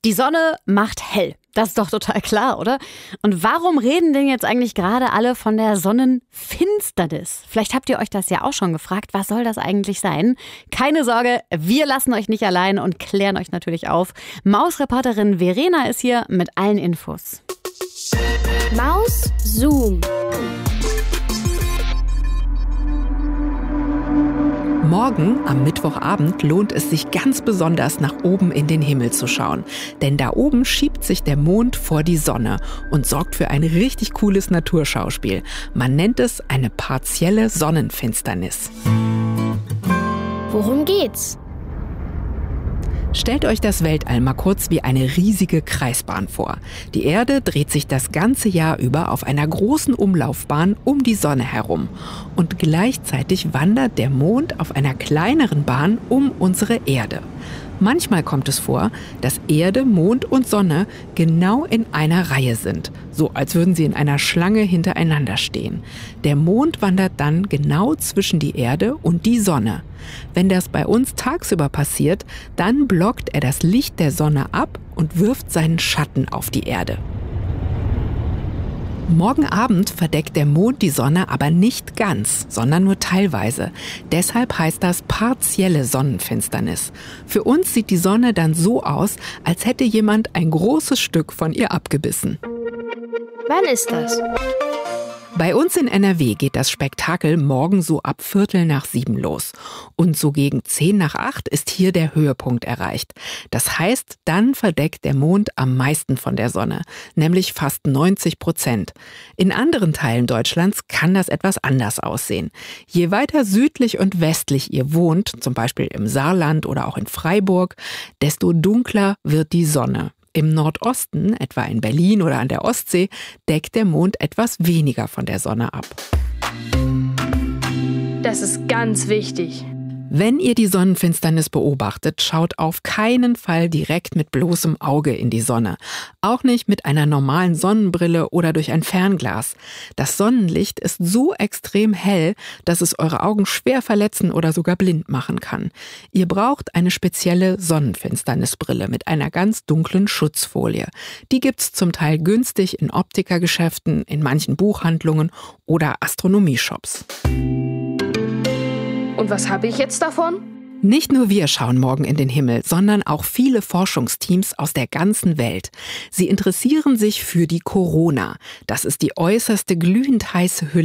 Die Sonne macht hell. Das ist doch total klar, oder? Und warum reden denn jetzt eigentlich gerade alle von der Sonnenfinsternis? Vielleicht habt ihr euch das ja auch schon gefragt. Was soll das eigentlich sein? Keine Sorge, wir lassen euch nicht allein und klären euch natürlich auf. Maus-Reporterin Verena ist hier mit allen Infos. Maus Zoom. Morgen, am Mittwochabend, lohnt es sich ganz besonders, nach oben in den Himmel zu schauen. Denn da oben schiebt sich der Mond vor die Sonne und sorgt für ein richtig cooles Naturschauspiel. Man nennt es eine partielle Sonnenfinsternis. Worum geht's? Stellt euch das Weltall mal kurz wie eine riesige Kreisbahn vor. Die Erde dreht sich das ganze Jahr über auf einer großen Umlaufbahn um die Sonne herum. Und gleichzeitig wandert der Mond auf einer kleineren Bahn um unsere Erde. Manchmal kommt es vor, dass Erde, Mond und Sonne genau in einer Reihe sind, so als würden sie in einer Schlange hintereinander stehen. Der Mond wandert dann genau zwischen die Erde und die Sonne. Wenn das bei uns tagsüber passiert, dann blockt er das Licht der Sonne ab und wirft seinen Schatten auf die Erde. Morgen Abend verdeckt der Mond die Sonne aber nicht ganz, sondern nur teilweise. Deshalb heißt das partielle Sonnenfinsternis. Für uns sieht die Sonne dann so aus, als hätte jemand ein großes Stück von ihr abgebissen. Wann ist das? Bei uns in NRW geht das Spektakel morgen so ab 6:45 los. Und so gegen 7:50 ist hier der Höhepunkt erreicht. Das heißt, dann verdeckt der Mond am meisten von der Sonne, nämlich fast 90%. In anderen Teilen Deutschlands kann das etwas anders aussehen. Je weiter südlich und westlich ihr wohnt, zum Beispiel im Saarland oder auch in Freiburg, desto dunkler wird die Sonne. Im Nordosten, etwa in Berlin oder an der Ostsee, deckt der Mond etwas weniger von der Sonne ab. Das ist ganz wichtig. Wenn ihr die Sonnenfinsternis beobachtet, schaut auf keinen Fall direkt mit bloßem Auge in die Sonne. Auch nicht mit einer normalen Sonnenbrille oder durch ein Fernglas. Das Sonnenlicht ist so extrem hell, dass es eure Augen schwer verletzen oder sogar blind machen kann. Ihr braucht eine spezielle Sonnenfinsternisbrille mit einer ganz dunklen Schutzfolie. Die gibt's zum Teil günstig in Optikergeschäften, in manchen Buchhandlungen oder Astronomieshops. Und was habe ich jetzt davon? Nicht nur wir schauen morgen in den Himmel, sondern auch viele Forschungsteams aus der ganzen Welt. Sie interessieren sich für die Corona. Das ist die äußerste glühend heiße Hülle